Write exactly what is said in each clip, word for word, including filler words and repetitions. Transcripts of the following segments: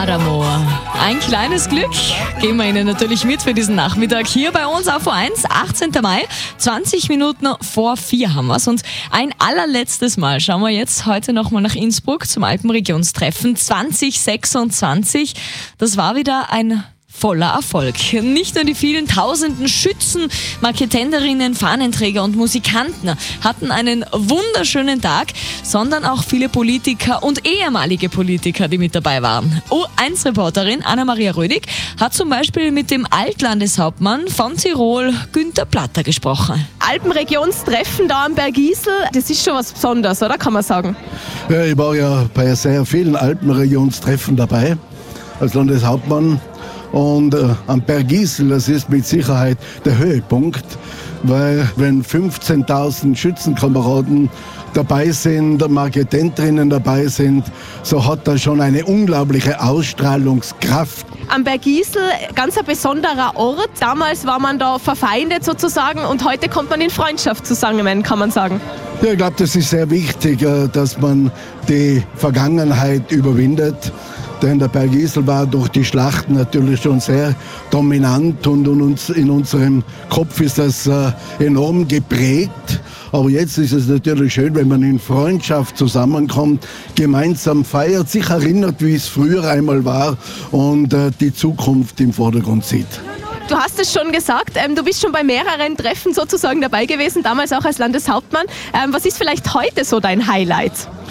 Adamo. Ein kleines Glück geben wir Ihnen natürlich mit für diesen Nachmittag hier bei uns auf O eins, achtzehnten Mai, zwanzig Minuten vor vier haben wir's. Und ein allerletztes Mal schauen wir jetzt heute nochmal nach Innsbruck zum Alpenregionstreffen zwanzig sechsundzwanzig. Das war wieder ein voller Erfolg. Nicht nur die vielen tausenden Schützen, Marketenderinnen, Fahnenträger und Musikanten hatten einen wunderschönen Tag, sondern auch viele Politiker und ehemalige Politiker, die mit dabei waren. O eins Reporterin Anna-Maria Rödig hat zum Beispiel mit dem Altlandeshauptmann von Tirol, Günther Platter, gesprochen. Alpenregionstreffen da am Bergisel, das ist schon was Besonderes, oder? Kann man sagen. Ja, ich war ja bei sehr vielen Alpenregionstreffen dabei als Landeshauptmann. Und äh, am Bergisel, das ist mit Sicherheit der Höhepunkt, weil wenn fünfzehntausend Schützenkameraden dabei sind, Marketenterinnen dabei sind, so hat das schon eine unglaubliche Ausstrahlungskraft. Am Bergisel, ganz ein besonderer Ort. Damals war man da verfeindet sozusagen und heute kommt man in Freundschaft zusammen, kann man sagen. Ja, ich glaube, das ist sehr wichtig, äh, dass man die Vergangenheit überwindet. Denn der Bergisel war durch die Schlachten natürlich schon sehr dominant und in unserem Kopf ist das enorm geprägt. Aber jetzt ist es natürlich schön, wenn man in Freundschaft zusammenkommt, gemeinsam feiert, sich erinnert, wie es früher einmal war und die Zukunft im Vordergrund sieht. Du hast es schon gesagt, ähm, du bist schon bei mehreren Treffen sozusagen dabei gewesen, damals auch als Landeshauptmann. Ähm, was ist vielleicht heute so dein Highlight?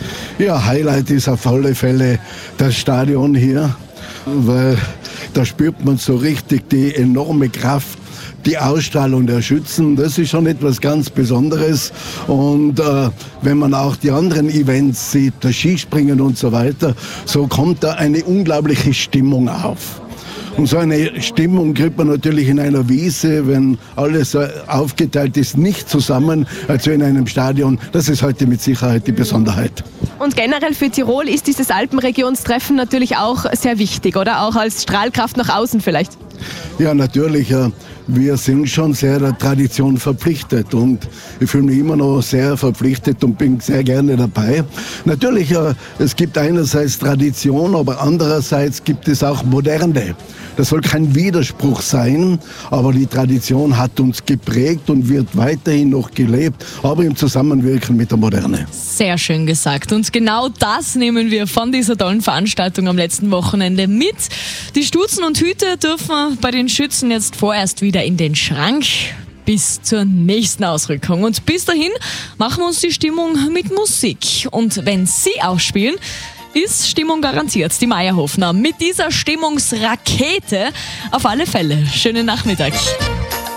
Ja, Highlight ist auf alle Fälle das Stadion hier, weil da spürt man so richtig die enorme Kraft, die Ausstrahlung der Schützen. Das ist schon etwas ganz Besonderes. Und äh, wenn man auch die anderen Events sieht, das Skispringen und so weiter, so kommt da eine unglaubliche Stimmung auf. Und so eine Stimmung kriegt man natürlich in einer Wiese, wenn alles aufgeteilt ist, nicht zusammen, als in einem Stadion. Das ist heute mit Sicherheit die Besonderheit. Und generell für Tirol ist dieses Alpenregionstreffen natürlich auch sehr wichtig, oder? Auch als Strahlkraft nach außen vielleicht. Ja, natürlich. Wir sind schon sehr der Tradition verpflichtet und ich fühle mich immer noch sehr verpflichtet und bin sehr gerne dabei. Natürlich, es gibt einerseits Tradition, aber andererseits gibt es auch Moderne. Das soll kein Widerspruch sein, aber die Tradition hat uns geprägt und wird weiterhin noch gelebt, aber im Zusammenwirken mit der Moderne. Sehr schön gesagt. Und genau das nehmen wir von dieser tollen Veranstaltung am letzten Wochenende mit. Die Stutzen und Hüte dürfen bei den Schützen jetzt vorerst wieder in den Schrank bis zur nächsten Ausrückung. Und bis dahin machen wir uns die Stimmung mit Musik. Und wenn Sie auch spielen, ist Stimmung garantiert. Die Meierhofner mit dieser Stimmungsrakete auf alle Fälle. Schönen Nachmittag.